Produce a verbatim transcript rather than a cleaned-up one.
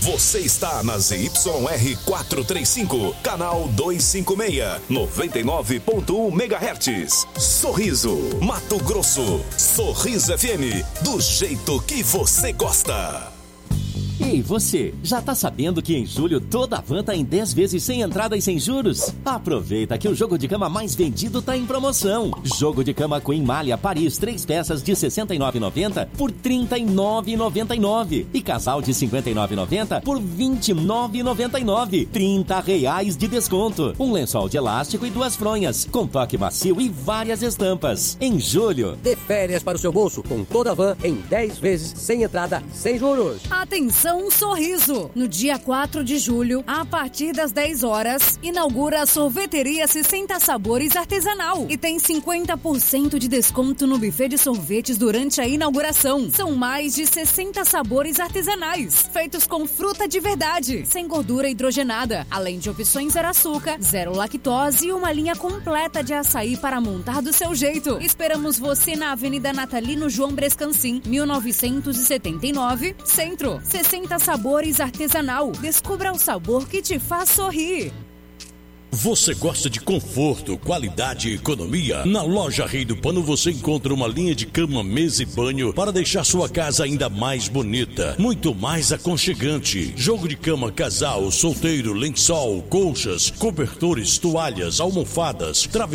Você está na Z Y R quatrocentos e trinta e cinco, canal duzentos e cinquenta e seis, noventa e nove ponto um megahertz. Sorriso, Mato Grosso. Sorriso F M, do jeito que você gosta. E você, já tá sabendo que em julho toda a van tá em dez vezes sem entrada e sem juros? Aproveita que o jogo de cama mais vendido tá em promoção. Jogo de cama Queen Malha Paris, três peças de sessenta e nove reais e noventa centavos por trinta e nove reais e noventa e nove centavos. E casal de cinquenta e nove reais e noventa centavos por vinte e nove reais e noventa e nove centavos. trinta reais de desconto. Um lençol de elástico e duas fronhas, com toque macio e várias estampas. Em julho, dê férias para o seu bolso com toda a van em dez vezes sem entrada, sem juros. Atenção, um sorriso! No dia quatro de julho, a partir das dez horas, inaugura a sorveteria sessenta Sabores Artesanal e tem cinquenta por cento de desconto no buffet de sorvetes durante a inauguração. São mais de sessenta sabores artesanais, feitos com fruta de verdade, sem gordura hidrogenada, além de opções zero açúcar, zero lactose e uma linha completa de açaí para montar do seu jeito. Esperamos você na Avenida Natalino João Brescancin, mil novecentos e setenta e nove, Centro. sessenta Sabores Artesanal. Descubra o sabor que te faz sorrir. Você gosta de conforto, qualidade e economia? Na loja Rei do Pano você encontra uma linha de cama, mesa e banho para deixar sua casa ainda mais bonita, muito mais aconchegante. Jogo de cama casal, solteiro, lençol, colchas, cobertores, toalhas, almofadas, travesseiros.